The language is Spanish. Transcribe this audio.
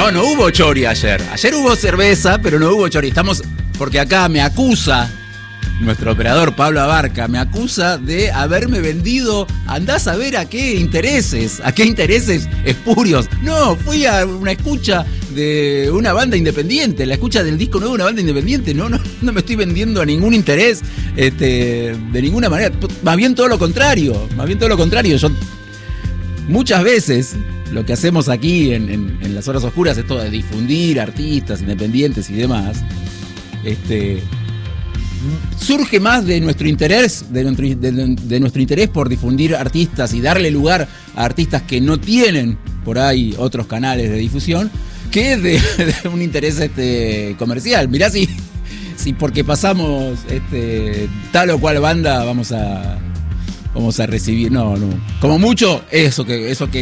No hubo chori ayer. Ayer hubo cerveza, pero no hubo chori. Porque acá me acusa nuestro operador Pablo Abarca, me acusa de haberme vendido, andás a ver a qué intereses espurios. No, fui a una escucha de una banda independiente, la escucha del disco nuevo de una banda independiente. No me estoy vendiendo a ningún interés, de ninguna manera. Más bien todo lo contrario. Yo muchas veces lo que hacemos aquí en las horas oscuras es todo de difundir artistas independientes y demás. Surge más de nuestro interés, de nuestro interés por difundir artistas y darle lugar a artistas que no tienen por ahí otros canales de difusión, que de un interés comercial. Mirá si porque pasamos tal o cual banda vamos a recibir. No. Como mucho eso que